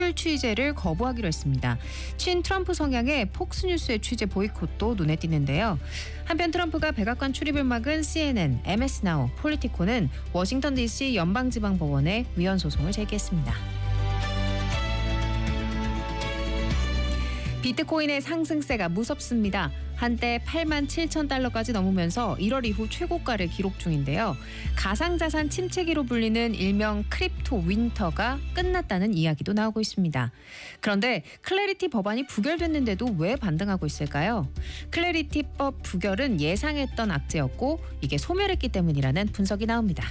취재를 거부하기로 했습니다. 친 트럼프 성향의 폭스뉴스의 취재 보이콧도 눈에 띄는데요. 한편 트럼프가 백악관 출입을 막은 CNN, MSNOW, 폴리티코는 워싱턴 DC 연방지방법원에 위헌 소송을 제기했습니다. 비트코인의 상승세가 무섭습니다. 한때 8만 7천 달러까지 넘으면서 1월 이후 최고가를 기록 중인데요. 가상자산 침체기로 불리는 일명 크립토 윈터가 끝났다는 이야기도 나오고 있습니다. 그런데 클래리티 법안이 부결됐는데도 왜 반등하고 있을까요? 클래리티법 부결은 예상했던 악재였고 이게 소멸했기 때문이라는 분석이 나옵니다.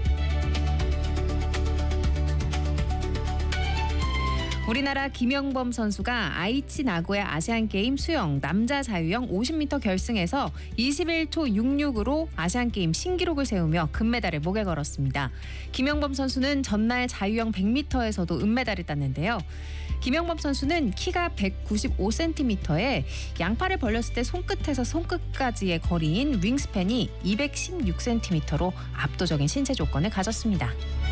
우리나라 김영범 선수가 아이치 나고야 아시안게임 수영 남자 자유형 50m 결승에서 21초 66으로 아시안게임 신기록을 세우며 금메달을 목에 걸었습니다. 김영범 선수는 전날 자유형 100m에서도 은메달을 땄는데요. 김영범 선수는 키가 195cm에 양팔을 벌렸을 때 손끝에서 손끝까지의 거리인 윙스팬이 216cm로 압도적인 신체 조건을 가졌습니다.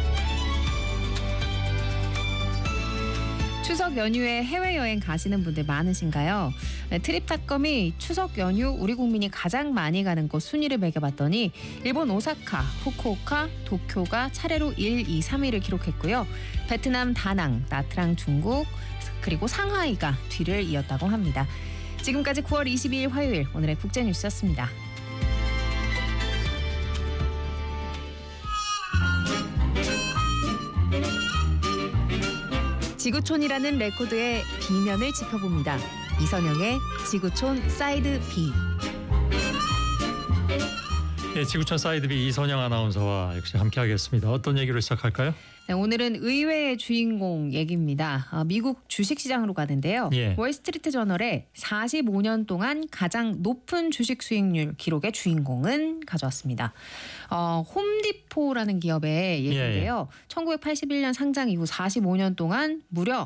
추석 연휴에 해외여행 가시는 분들 많으신가요? 트립닷컴이 추석 연휴 우리 국민이 가장 많이 가는 곳 순위를 매겨봤더니 일본 오사카, 후쿠오카, 도쿄가 차례로 1, 2, 3위를 기록했고요. 베트남 다낭, 나트랑 중국, 그리고 상하이가 뒤를 이었다고 합니다. 지금까지 9월 22일 화요일 오늘의 국제뉴스였습니다. 지구촌이라는 레코드의 B면을 짚어봅니다. 이선영의 지구촌 사이드 B. 네, 지구촌 사이드 B 이선영 아나운서와 역시 함께하겠습니다. 어떤 얘기로 시작할까요? 네, 오늘은 의외의 주인공 얘기입니다. 미국 주식시장으로 가는데요. 예. 월스트리트 저널에 45년 동안 가장 높은 주식 수익률 기록의 주인공은 가져왔습니다. 홈디포라는 기업의 얘기인데요. 1981년 상장 이후 45년 동안 무려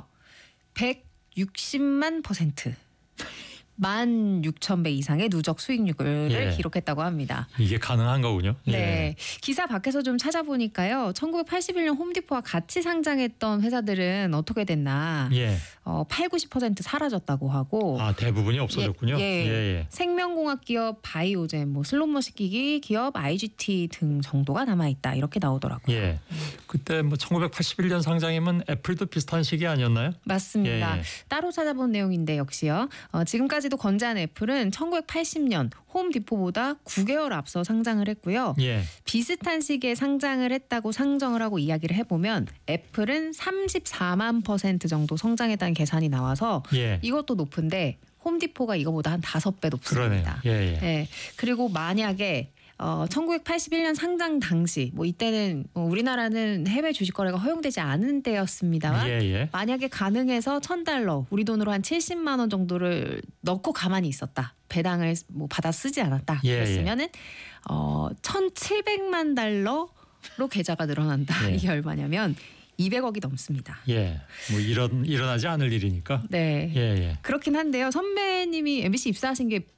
160만 %. 16,000배 이상의 누적 수익률을 기록했다고 합니다. 이게 가능한 거군요. 네, 기사 밖에서 좀 찾아보니까요. 1981년 홈디포와 같이 상장했던 회사들은 어떻게 됐나. 8, 90% 사라졌다고 하고. 대부분이 없어졌군요. 생명공학 기업, 바이오젠, 슬롯머신 기기 기업, IGT 등 정도가 남아있다. 이렇게 나오더라고요. 그때 1981년 상장이면 애플도 비슷한 시기 아니었나요? 맞습니다. 따로 찾아본 내용인데 역시요. 지금까지도 건재한 애플은 1980년 홈디포보다 9개월 앞서 상장을 했고요. 비슷한 시기에 상장을 했다고 상정을 하고 이야기를 해보면 애플은 34만 % 정도 성장했다는 계산이 나와서 이것도 높은데 홈디포가 이거보다 한 5배 높습니다. 그리고 만약에 1981년 상장 당시 이때는 우리나라는 해외 주식 거래가 허용되지 않은 때였습니다만 만약에 가능해서 $1,000 우리 돈으로 한 70만 원 정도를 넣고 가만히 있었다. 배당을 받아 쓰지 않았다. 그랬으면은 1,700만 달러로 계좌가 늘어난다. 이게 얼마냐면 200억이 넘습니다. 일어나지 않을 일이니까. 그렇긴 한데요. 선배님이 MBC 입사하신 게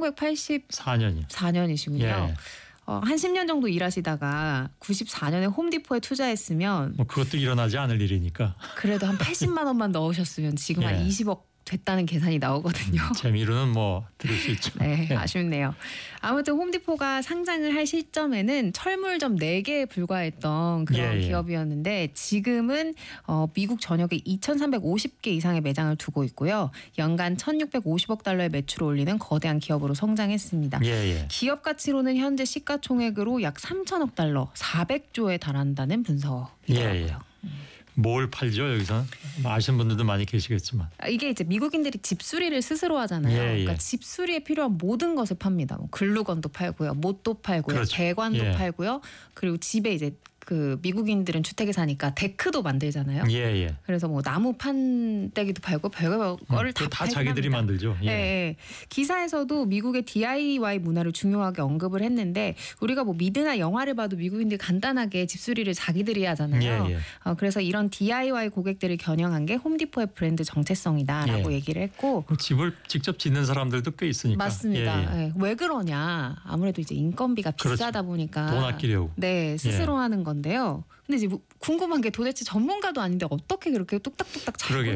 1984년이시군요. 한 10년 정도 일하시다가 94년에 홈디포에 투자했으면 그것도 일어나지 않을 일이니까. 그래도 한 80만 원만 넣으셨으면 지금 한 20억 됐다는 계산이 나오거든요. 재미로는 들을 수 있죠. 아쉽네요. 아무튼 홈디포가 상장을 할 시점에는 철물점 4개에 불과했던 그런 기업이었는데 지금은 미국 전역에 2,350개 이상의 매장을 두고 있고요. 연간 1,650억 달러의 매출을 올리는 거대한 기업으로 성장했습니다. 기업 가치로는 현재 시가총액으로 약 3천억 달러, 400조에 달한다는 분석이더라고요. 뭘 팔죠 여기서? 아시는 분들도 많이 계시겠지만 이게 이제 미국인들이 집수리를 스스로 하잖아요. 그러니까 집수리에 필요한 모든 것을 팝니다. 글루건도 팔고요, 못도 팔고요, 배관도 팔고요. 그리고 집에 이제 그 미국인들은 주택에 사니까 데크도 만들잖아요. 그래서 나무 판때기도 팔고 별거를 다 자기들이 합니다. 만들죠. 기사에서도 미국의 DIY 문화를 중요하게 언급을 했는데 우리가 미드나 영화를 봐도 미국인들 간단하게 집수리를 자기들이 하잖아요. 그래서 이런 DIY 고객들을 겨냥한 게 홈디포의 브랜드 정체성이다라고 얘기를 했고 집을 직접 짓는 사람들도 꽤 있으니까. 맞습니다. 왜 그러냐? 아무래도 이제 인건비가 비싸다 보니까 돈 아끼려고. 스스로 하는 건데 건데요. 근데 이제 궁금한 게 도대체 전문가도 아닌데 어떻게 그렇게 뚝딱뚝딱 잘 그러게요.